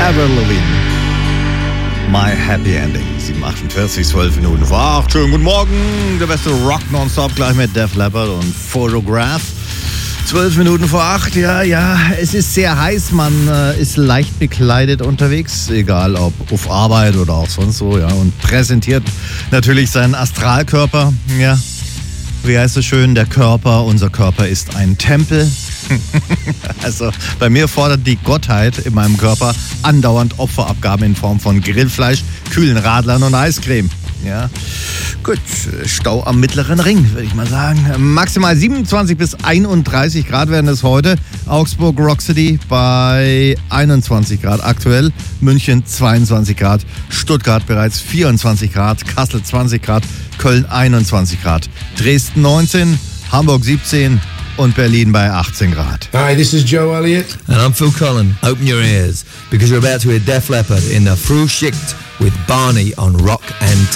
Avril Lavigne. My Happy Ending. 7:48, 12 Minuten vor 8. Schönen guten Morgen. Der beste Rock nonstop gleich mit Def Leppard und Photograph. 12 Minuten vor 8. Ja, es ist sehr heiß. Man ist leicht bekleidet unterwegs, egal ob auf Arbeit oder auch sonst so, ja. Und präsentiert natürlich seinen Astralkörper, ja. Wie heißt es schön? Unser Körper ist ein Tempel. Also bei mir fordert die Gottheit in meinem Körper andauernd Opferabgaben in Form von Grillfleisch, kühlen Radlern und Eiscreme. Ja, gut, Stau am Mittleren Ring, würde ich mal sagen. Maximal 27 bis 31 Grad werden es heute. Augsburg Rock City bei 21 Grad aktuell. München 22 Grad. Stuttgart bereits 24 Grad. Kassel 20 Grad. Köln 21 Grad. Dresden 19. Hamburg 17. Und Berlin bei 18 Grad. Hi, this is Joe Elliott. And I'm Phil Collin. Open your ears, because you're about to hear Def Leppard in the Frühschicht with Barney on Rock and